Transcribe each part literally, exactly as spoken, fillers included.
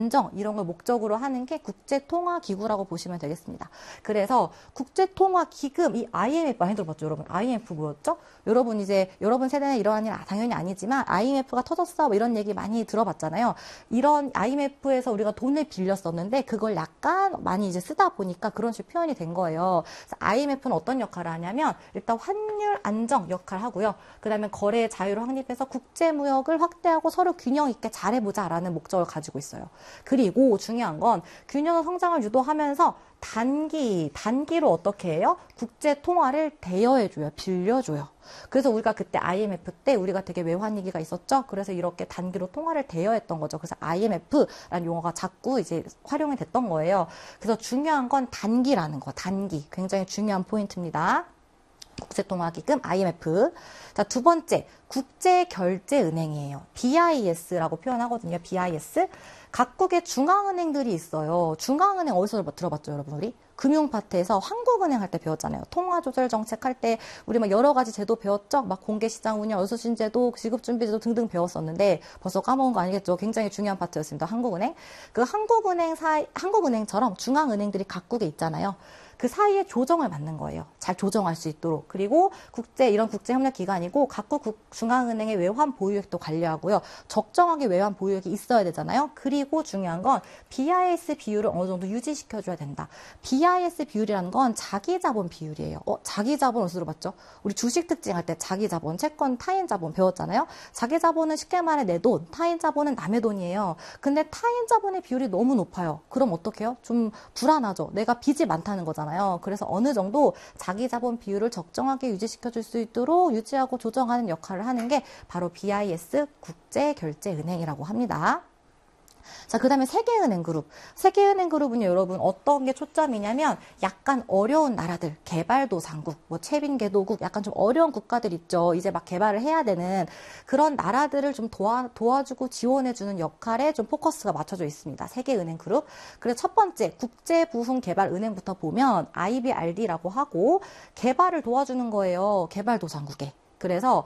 안정 이런 걸 목적으로 하는 게 국제통화기구라고 보시면 되겠습니다. 그래서 국제통화기금 이 아이엠에프 많이 들어봤죠, 여러분? 아이엠에프 뭐였죠? 여러분 이제 여러분 세대는 이러한 일 당연히 아니지만 아이엠에프가 터졌어 뭐 이런 얘기 많이 들어봤잖아요. 이런 아이엠에프에서 우리가 돈을 빌렸었는데 그걸 약간 많이 이제 쓰다 보니까 그런 식으로 표현이 된 거예요. 그래서 아이엠에프는 어떤 역할을 하냐면 일단 환율 안정 역할을 하고요. 그 다음에 거래 자유를 확립해서 국제무역을 확대하고 서로 균형 있게 잘해보자라는 목적을 가지고 있어요. 그리고 중요한 건 균형 성장을 유도하면서 단기, 단기로 어떻게 해요? 국제 통화를 대여해줘요. 빌려줘요. 그래서 우리가 그때 아이엠에프 때 우리가 되게 외환위기가 있었죠. 그래서 이렇게 단기로 통화를 대여했던 거죠. 그래서 아이엠에프라는 용어가 자꾸 이제 활용이 됐던 거예요. 그래서 중요한 건 단기라는 거, 단기. 굉장히 중요한 포인트입니다. 국제통화기금 아이엠에프. 자, 두 번째, 국제결제은행이에요. 비아이에스라고 표현하거든요. 비아이에스. 각국의 중앙은행들이 있어요. 중앙은행 어디서 들어봤죠, 여러분? 우리? 금융파트에서 한국은행 할 때 배웠잖아요. 통화조절정책 할 때 우리 막 여러 가지 제도 배웠죠? 막 공개시장 운영, 여수신제도, 지급준비제도 등등 배웠었는데 벌써 까먹은 거 아니겠죠? 굉장히 중요한 파트였습니다. 한국은행. 그 한국은행 사이, 한국은행처럼 중앙은행들이 각국에 있잖아요. 그 사이에 조정을 맡는 거예요. 잘 조정할 수 있도록. 그리고 국제, 이런 국제협력기관이고 각국 중앙은행의 외환 보유액도 관리하고요. 적정하게 외환 보유액이 있어야 되잖아요. 그리고 중요한 건 비아이에스 비율을 어느 정도 유지시켜줘야 된다. 비아이에스 비율이라는 건 자기자본 비율이에요. 어, 자기자본 어디서 들어봤죠? 우리 주식 특징 할 때 자기자본, 채권, 타인자본 배웠잖아요. 자기자본은 쉽게 말해 내 돈, 타인자본은 남의 돈이에요. 근데 타인자본의 비율이 너무 높아요. 그럼 어떻게 해요? 좀 불안하죠. 내가 빚이 많다는 거잖아요. 그래서 어느 정도 자기 자본 비율을 적정하게 유지시켜 줄 수 있도록 유지하고 조정하는 역할을 하는 게 바로 비아이에스 국제결제은행이라고 합니다. 자, 그 다음에 세계은행 그룹. 세계은행 그룹은요, 여러분, 어떤 게 초점이냐면, 약간 어려운 나라들, 개발도상국, 뭐, 채빈개도국, 약간 좀 어려운 국가들 있죠. 이제 막 개발을 해야 되는 그런 나라들을 좀 도와, 도와주고 지원해주는 역할에 좀 포커스가 맞춰져 있습니다. 세계은행 그룹. 그래서 첫 번째, 국제부흥개발은행부터 보면, 아이비알디라고 하고, 개발을 도와주는 거예요. 개발도상국에. 그래서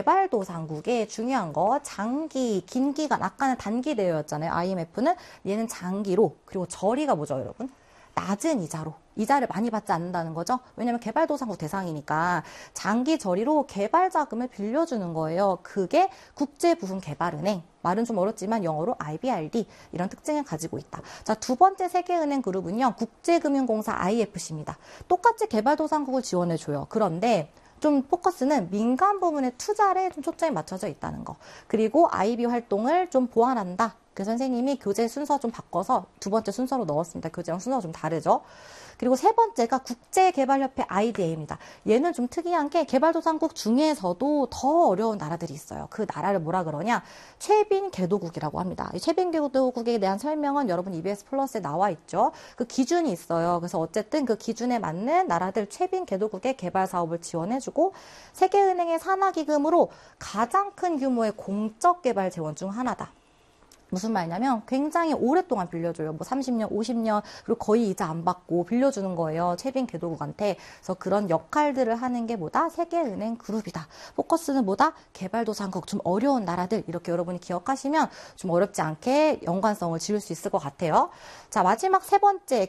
개발도상국의 중요한 거 장기, 긴 기간, 아까는 단기 대여였잖아요. 아이엠에프는 얘는 장기로, 그리고 저리가 뭐죠, 여러분? 낮은 이자로. 이자를 많이 받지 않는다는 거죠. 왜냐하면 개발도상국 대상이니까 장기 저리로 개발 자금을 빌려주는 거예요. 그게 국제부흥개발은행. 말은 좀 어렵지만 영어로 아이비알디 이런 특징을 가지고 있다. 자, 두 번째 세계은행 그룹은요. 국제금융공사 아이에프씨입니다. 똑같이 개발도상국을 지원해줘요. 그런데 좀 포커스는 민간 부문의 투자에 좀 초점이 맞춰져 있다는 거. 그리고 아이비 활동을 좀 보완한다. 그 선생님이 교재 순서 좀 바꿔서 두 번째 순서로 넣었습니다. 교재랑 순서가 좀 다르죠. 그리고 세 번째가 국제개발협회 아이디에이입니다. 얘는 좀 특이한 게 개발도상국 중에서도 더 어려운 나라들이 있어요. 그 나라를 뭐라 그러냐? 최빈개도국이라고 합니다. 이 최빈개도국에 대한 설명은 여러분 이비에스 플러스에 나와 있죠. 그 기준이 있어요. 그래서 어쨌든 그 기준에 맞는 나라들 최빈개도국의 개발 사업을 지원해주고 세계은행의 산하기금으로 가장 큰 규모의 공적 개발 재원 중 하나다. 무슨 말이냐면 굉장히 오랫동안 빌려줘요. 뭐 삼십 년, 오십 년, 그리고 거의 이자 안 받고 빌려주는 거예요. 채빈개도국한테. 그래서 그런 역할들을 하는 게 뭐다? 세계은행 그룹이다. 포커스는 뭐다? 개발도상국, 좀 어려운 나라들. 이렇게 여러분이 기억하시면 좀 어렵지 않게 연관성을 지을 수 있을 것 같아요. 자, 마지막 세 번째,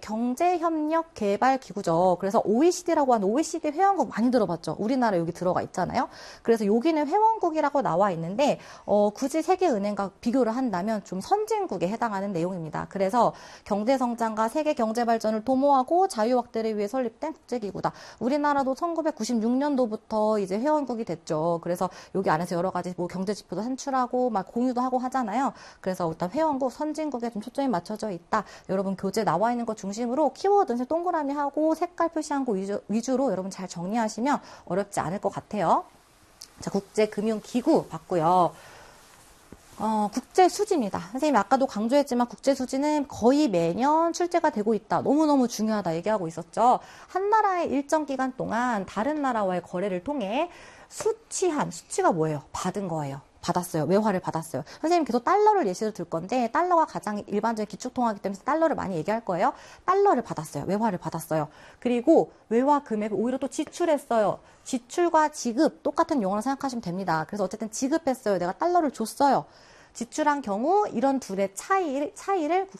경제협력개발기구죠. 그래서 오이시디라고 하는 오이시디 회원국 많이 들어봤죠? 우리나라 여기 들어가 있잖아요. 그래서 여기는 회원국이라고 나와 있는데 어, 굳이 세계은행과 비교를 한다면 좀 선진국에 해당하는 내용입니다. 그래서 경제성장과 세계 경제발전을 도모하고 자유 확대를 위해 설립된 국제기구다. 우리나라도 천구백구십육 년도부터 이제 회원국이 됐죠. 그래서 여기 안에서 여러 가지 뭐 경제지표도 산출하고 막 공유도 하고 하잖아요. 그래서 일단 회원국, 선진국에 좀 초점이 맞춰져 있다. 여러분 교재 나와 있는 것 중심으로 키워드는 동그라미 하고 색깔 표시한 거 위주, 위주로 여러분 잘 정리하시면 어렵지 않을 것 같아요. 자, 국제금융기구 봤고요. 어, 국제수지입니다. 선생님이 아까도 강조했지만 국제수지는 거의 매년 출제가 되고 있다. 너무너무 중요하다 얘기하고 있었죠. 한 나라의 일정 기간 동안 다른 나라와의 거래를 통해 수취한, 수취가 뭐예요? 받은 거예요. 받았어요. 외화를 받았어요. 선생님 계속 달러를 예시로 들 건데 달러가 가장 일반적인 기축통화이기 때문에 달러를 많이 얘기할 거예요. 달러를 받았어요. 외화를 받았어요. 그리고 외화 금액을 오히려 또 지출했어요. 지출과 지급 똑같은 용어로 생각하시면 됩니다. 그래서 어쨌든 지급했어요. 내가 달러를 줬어요. 지출한 경우 이런 둘의 차이, 차이를